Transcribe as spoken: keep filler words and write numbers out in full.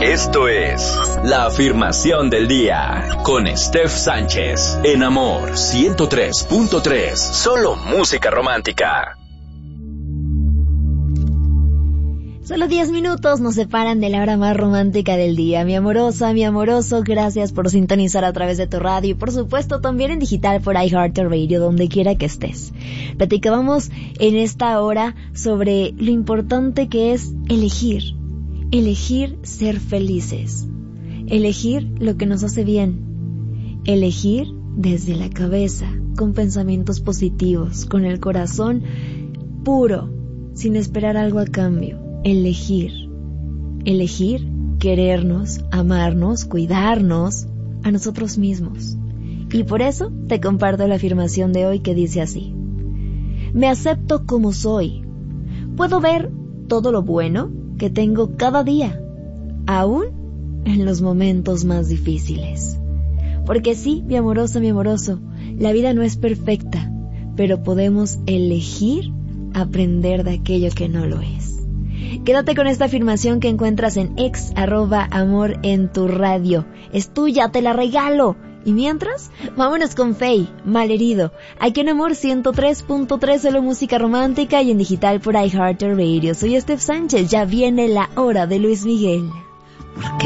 Esto es La Afirmación del Día con Steph Sánchez en Amor ciento tres punto tres. Solo música romántica. Solo diez minutos nos separan de la hora más romántica del día. Mi amorosa, mi amoroso, gracias por sintonizar a través de tu radio y por supuesto también en digital por iHeartRadio, donde quiera que estés. Platicábamos en esta hora sobre lo importante que es elegir. Elegir ser felices. Elegir lo que nos hace bien. Elegir desde la cabeza, con pensamientos positivos, con el corazón puro, sin esperar algo a cambio. Elegir, elegir querernos, amarnos, cuidarnos a nosotros mismos. Y por eso te comparto la afirmación de hoy que dice así: me acepto como soy. Puedo ver todo lo bueno que tengo cada día, aún en los momentos más difíciles. Porque sí, mi amoroso, mi amoroso, la vida no es perfecta, pero podemos elegir aprender de aquello que no lo es. Quédate con esta afirmación que encuentras en ex arroba amor en tu radio. Es tuya, te la regalo. Y mientras, vámonos con Faye, Malherido. Aquí en Amor ciento tres punto tres, solo música romántica y en digital por iHeartRadio. Soy Steph Sánchez, ya viene la hora de Luis Miguel. ¿Por qué?